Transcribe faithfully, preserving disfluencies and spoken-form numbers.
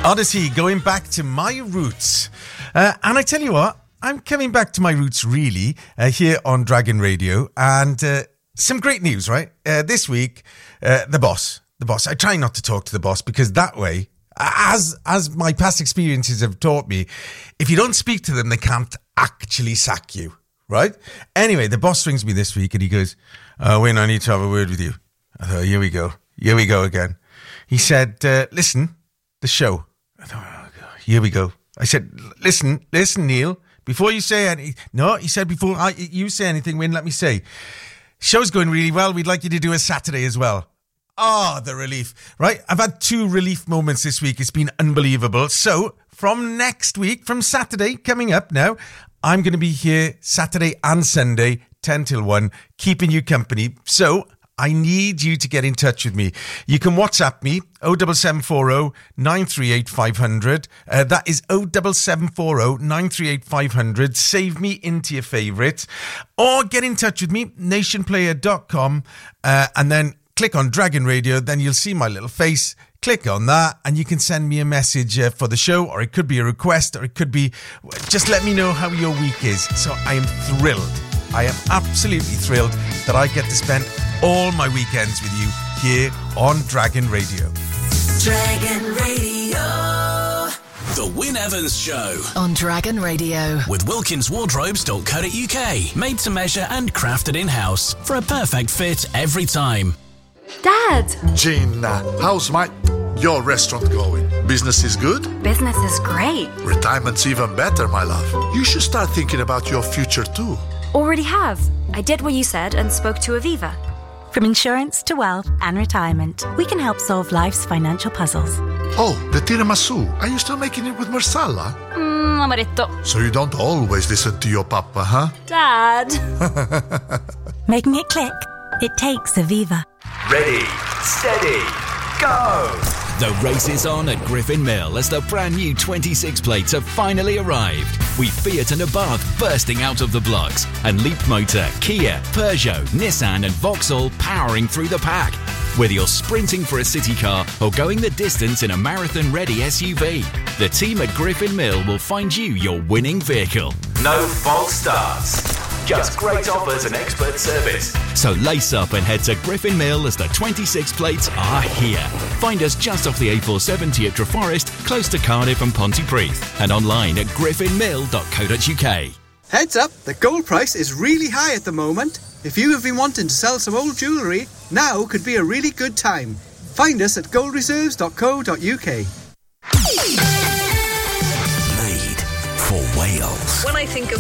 Odyssey, going back to my roots. Uh, and I tell you what, I'm coming back to my roots really uh, here on Dragon Radio. And uh, some great news, right? Uh, this week, uh, the boss, the boss. I try not to talk to the boss because that way, as as my past experiences have taught me, if you don't speak to them, they can't actually sack you, right? Anyway, the boss rings me this week and he goes, uh, Wayne, I need to have a word with you. I thought, here we go. Here we go again. He said, uh, listen, the show. I thought, oh, God, here we go. I said, listen, listen, Neil, before you say anything. No, he said, before I, you say anything, Wayne, let me say. Show's going really well. We'd like you to do a Saturday as well. Oh, the relief, right? I've had two relief moments this week. It's been unbelievable. So from next week, from Saturday coming up now, I'm going to be here Saturday and Sunday, ten till one, keeping you company. So I need you to get in touch with me. You can WhatsApp me, oh seven seven four oh, nine three eight five hundred. Uh, that is oh seven seven four oh, nine three eight five hundred. Save me into your favourites. Or get in touch with me, nation player dot com, uh, and then click on Dragon Radio. Then you'll see my little face. Click on that and you can send me a message uh, for the show, or it could be a request, or it could be, just let me know how your week is. So I am thrilled. I am absolutely thrilled that I get to spend all my weekends with you here on Dragon Radio. Dragon Radio. The Wyn Evans Show on Dragon Radio with wilkins wardrobes dot co dot uk. Made to measure and crafted in-house for a perfect fit every time. Dad! Gina, how's my... your restaurant going? Business is good? Business is great. Retirement's even better, my love. You should start thinking about your future too. Already have. I did what you said and spoke to Aviva. From insurance to wealth and retirement, we can help solve life's financial puzzles. Oh, the tiramisu. Are you still making it with marsala? Mmm, amaretto. So you don't always listen to your papa, huh? Dad! Making it click? It takes Aviva. Ready, steady, go! The race is on at Griffin Mill as the brand new twenty-six plates have finally arrived. With Fiat and Abarth bursting out of the blocks and Leapmotor, Kia, Peugeot, Nissan and Vauxhall powering through the pack. Whether you're sprinting for a city car or going the distance in a marathon-ready S U V, the team at Griffin Mill will find you your winning vehicle. No false starts. Just great offers and expert service. So lace up and head to Griffin Mill as the twenty-six plates are here. Find us just off the A four seventy at Treforest, close to Cardiff and Pontypridd, and online at griffin mill dot co dot uk. Heads up, the gold price is really high at the moment. If you have been wanting to sell some old jewellery, now could be a really good time. Find us at gold reserves dot co dot uk. Made for Wales. When I think of